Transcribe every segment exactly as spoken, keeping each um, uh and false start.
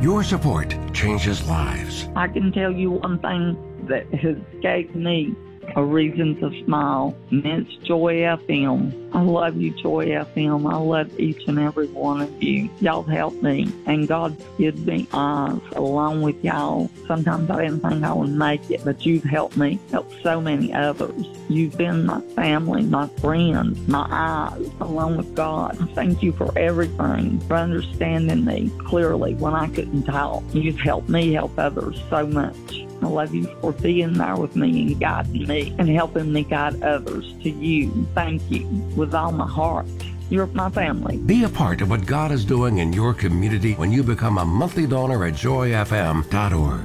Your support changes lives. I can tell you one thing that has gave me a reason to smile, and it's Joy F M. I love you, Joy F M. I love each and every one of you. Y'all help me, and God gives me eyes along with y'all. Sometimes I didn't think I would make it, but you've helped me, help so many others. You've been my family, my friends, my eyes, along with God. Thank you for everything, for understanding me clearly when I couldn't talk. You've helped me help others so much. I love you for being there with me and guiding me and helping me guide others to you. Thank you with all my heart. You're my family. Be a part of what God is doing in your community when you become a monthly donor at joy f m dot org.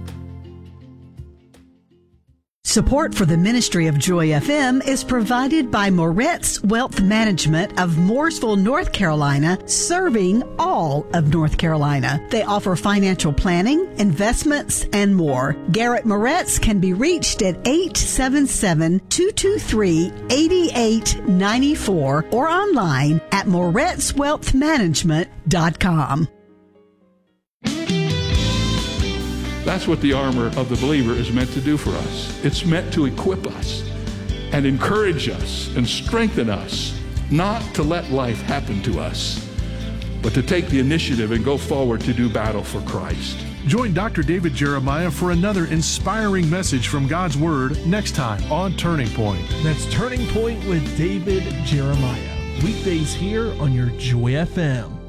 Support for the ministry of Joy F M is provided by Moretz Wealth Management of Mooresville, North Carolina, serving all of North Carolina. They offer financial planning, investments, and more. Garrett Moretz can be reached at eight seven seven, two two three, eight eight nine four or online at moretz wealth management dot com. That's what the armor of the believer is meant to do for us. It's meant to equip us and encourage us and strengthen us, not to let life happen to us, but to take the initiative and go forward to do battle for Christ. Join Doctor David Jeremiah for another inspiring message from God's Word next time on Turning Point. That's Turning Point with David Jeremiah. Weekdays here on your Joy F M.